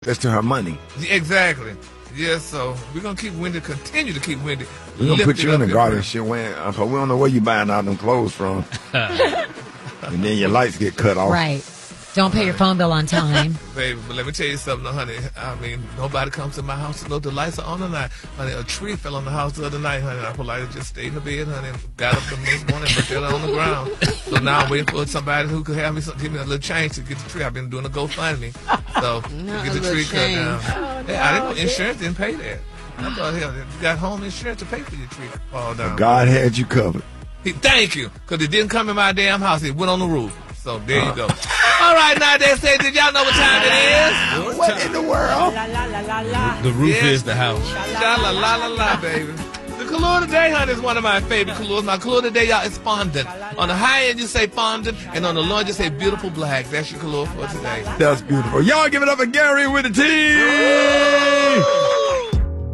That's to her money. Exactly. Yes, so we're going to keep Wendy, continue to keep Wendy. We're going to put you in the garden shit cause we don't know where you buying all them clothes from. And then your lights get cut off. Right. Don't pay your phone bill on time. Baby, but let me tell you something, honey. I mean, nobody comes to my house to know the lights are on tonight. Honey, a tree fell on the house the other night, honey. I politely just stayed in the bed, honey, and got up the next morning and put it on the ground. So now I'm waiting for somebody who could have me give me a little change to get the tree. I've been doing a GoFundMe. So, to get the tree cut down. Oh, yeah, I didn't, insurance didn't pay that. I thought, hell, you got home insurance to pay for your tree to fall down. But God had you covered. Thank you, because it didn't come in my damn house. It went on the roof. So there you go. All right, now they say, did y'all know what time it is? What in the world? The roof is the house. La la la la la, baby. The color today, honey, is one of my favorite colors. My color today, y'all, is fondant. On the high end, you say fondant, and on the low end, you say beautiful black. That's your color for today. That's beautiful. Y'all give it up for Gary with the team.